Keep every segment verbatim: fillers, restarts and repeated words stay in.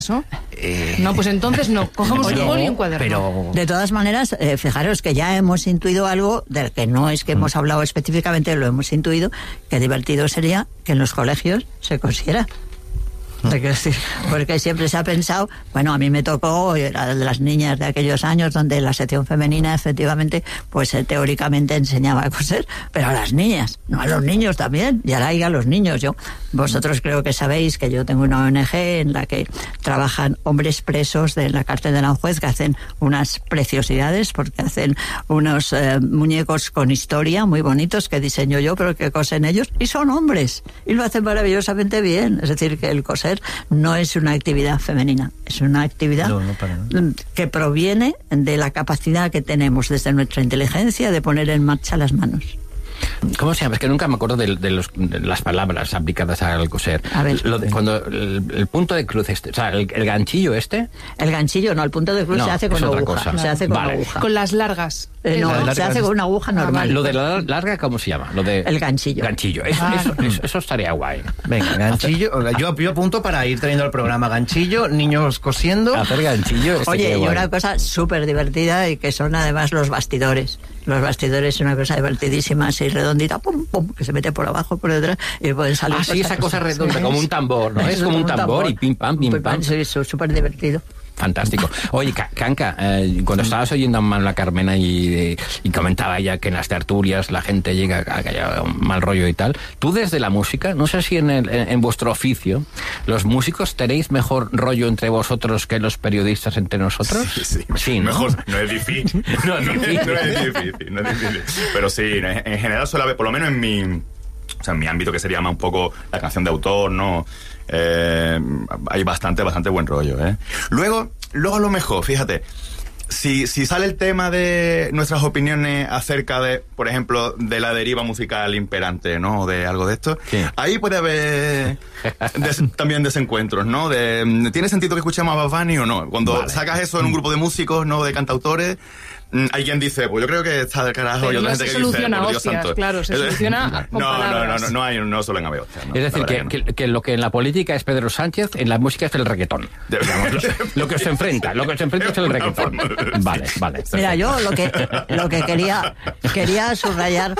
¿No? Eh... No, pues entonces no. Cogemos Oye, un boli y un cuaderno. Pero... De todas maneras, eh, fijaros que ya hemos intuido algo del que no es que hemos hablado específicamente, lo hemos intuido, que divertido sería que en los colegios se cosiera. Porque siempre se ha pensado, bueno, a mí me tocó, era de las niñas de aquellos años donde la sección femenina efectivamente, pues eh, teóricamente enseñaba a coser, pero a las niñas, no a los niños también, y ahora hay a los niños. Yo, vosotros creo que sabéis que yo tengo una O N G en la que trabajan hombres presos de la cárcel de Aranjuez que hacen unas preciosidades, porque hacen unos eh, muñecos con historia muy bonitos que diseño yo, pero que cosen ellos, y son hombres, y lo hacen maravillosamente bien. Es decir, que el coser no es una actividad femenina, es una actividad no, no para nada. Que proviene de la capacidad que tenemos desde nuestra inteligencia de poner en marcha las manos. ¿Cómo se llama? Es que nunca me acuerdo de, de, los, de las palabras aplicadas al coser. A ver, Lo de, cuando el, el punto de cruz este, o sea, el, el ganchillo este. El ganchillo no, el punto de cruz no, se hace con aguja. Cosa. Se hace con vale. aguja. Con las largas. Eh, no, largas se hace con una aguja normal. Lo de la larga, ¿cómo se llama? Lo de el ganchillo. Ganchillo. Eso, ah. eso, eso, eso estaría guay. Venga, ganchillo. Yo, yo apunto para ir trayendo el programa ganchillo, niños cosiendo. Hacer ganchillo. Oye, y guay. Una cosa súper divertida y que son además los bastidores. Los bastidores es una cosa divertidísima, así redondita, pum, pum, que se mete por abajo, por detrás, y pueden salir. Ah, sí, esa cosa redonda, sí, como un tambor, ¿no? Es, es como un tambor, tambor y pim, pam, pim, pim pam. Sí, eso es súper divertido. Fantástico. Oye, Canca, eh, cuando estabas oyendo a Manuela Carmena y, y comentaba ella que en las tertulias la gente llega a que haya un mal rollo y tal, tú desde la música, no sé si en, el, en, en vuestro oficio, los músicos tenéis mejor rollo entre vosotros que los periodistas entre nosotros. Sí, sí. sí ¿no? Mejor, no es difícil. no, es difícil. no es difícil, no es difícil. Pero sí, en general suele haber, por lo menos en mi, o sea, en mi ámbito que se llama un poco la canción de autor, ¿no? Eh, hay bastante, bastante buen rollo, ¿eh? Luego, luego a lo mejor, fíjate, si, si sale el tema de nuestras opiniones acerca de, por ejemplo, de la deriva musical imperante, ¿no? O de algo de esto, sí. Ahí puede haber des, también desencuentros, ¿no? De, ¿tiene sentido que escuchemos a Bad Bunny o no? Cuando vale. Sacas eso en un grupo de músicos, ¿no? De cantautores, hay quien dice, pues yo creo que está del carajo. Pero y otra no gente se que soluciona dice, hostias, Dios santo. claro, se soluciona con no, palabras. No, no, no, no, hay, no suelen haber hostias. No, es decir, que, que, que lo que en la política es Pedro Sánchez, en la música es el reggaetón. Digamos, lo, lo que os enfrenta, lo que os enfrenta es el reggaetón. Vale, vale. Mira, yo lo que lo que quería quería subrayar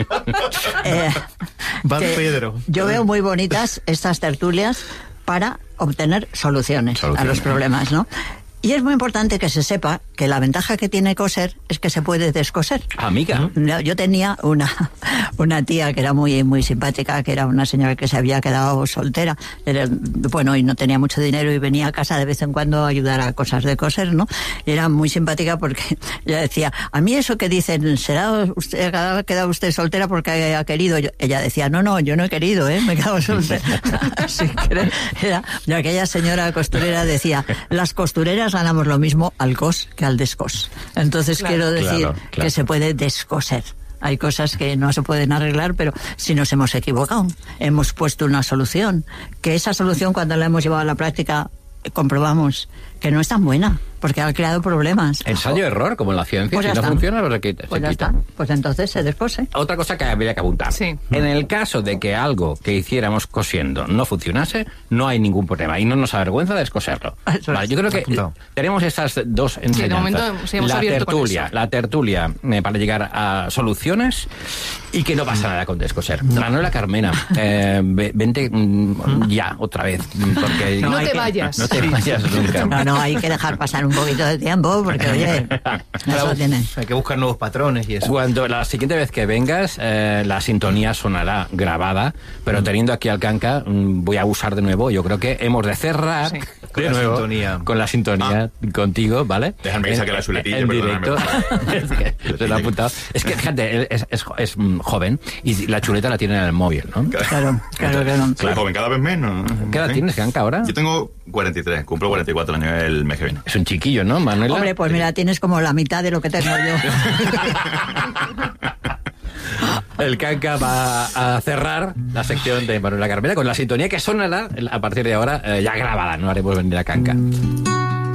eh, que Pedro. Yo veo muy bonitas estas tertulias para obtener soluciones, soluciones a los problemas, ¿no? Y es muy importante que se sepa que la ventaja que tiene coser es que se puede descoser. Amiga. Yo tenía una, una tía que era muy, muy simpática, que era una señora que se había quedado soltera, era, bueno, y no tenía mucho dinero y venía a casa de vez en cuando a ayudar a cosas de coser, ¿no? Y era muy simpática porque ella decía, a mí eso que dicen, ¿será usted, ha quedado usted soltera porque ha querido? Yo, ella decía, no, no, yo no he querido, ¿eh? Me he quedado soltera. Así que era, y aquella señora costurera decía, las costureras ganamos lo mismo al cos que al descos. Entonces claro, quiero decir claro, claro. que se puede descoser. Hay cosas que no se pueden arreglar, pero si nos hemos equivocado, hemos puesto una solución, que esa solución cuando la hemos llevado a la práctica comprobamos que no es tan buena, porque ha creado problemas. Ensayo-error, como en la ciencia. Pues si no está. funciona, pues se quita. Pues se ya quita. está. Pues entonces se descose. Otra cosa que habría que apuntar. Sí. En el caso de que algo que hiciéramos cosiendo no funcionase, no hay ningún problema y no nos avergüenza descoserlo. Vale, yo creo que no. tenemos esas dos enseñanzas. Sí, de momento sí hemos la abierto tertulia, con eso. la tertulia eh, para llegar a soluciones y que no pasa nada con descoser. No. Manuela Carmena, eh, vente mm, ya otra vez. Porque no, no te que, vayas. No te vayas nunca. No, no, hay que dejar pasar un poquito de tiempo porque, oye, eso tiene. Hay que buscar nuevos patrones y eso. Cuando la siguiente vez que vengas, eh, la sintonía sonará grabada, pero mm. teniendo aquí al Canca, mm, voy a usar de nuevo. Yo creo que hemos de cerrar sí. de con, la nuevo, sintonía. con la sintonía ah. contigo, ¿vale? Déjame que saque la chuletilla. En directo. Es que se lo he apuntado. Es que, fíjate, es, es, es joven y la chuleta la tiene en el móvil, ¿no? Claro, claro, claro. claro. claro. Joven, cada vez menos. ¿Qué edad ¿sí? tienes, Canca, ahora? Yo tengo cuarenta y tres, cumplo cuarenta y cuatro años el mes que viene. Es un chiquillo, ¿no, Manuela? Hombre, pues mira, tienes como la mitad de lo que tengo yo. El Canca va a cerrar la sección de Manuela Carmena con la sintonía que sonará a partir de ahora eh, ya grabada, no haremos venir a Canca.